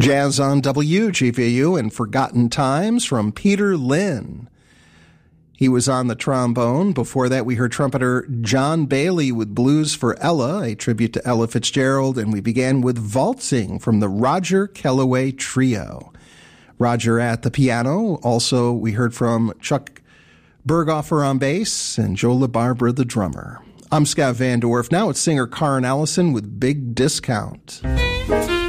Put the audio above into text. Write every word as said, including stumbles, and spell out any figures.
Jazz on W G V U and Forgotten Times from Peter Lynn. He was on the trombone. Before that, we heard trumpeter John Bailey with Blues for Ella, a tribute to Ella Fitzgerald, and we began with Valtzing from the Roger Kellaway Trio. Roger at the piano. Also, we heard from Chuck Berghofer on bass and Joe LaBarbera, the drummer. I'm Scott Van Dorf. Now it's singer Karen Allison with Big Discount.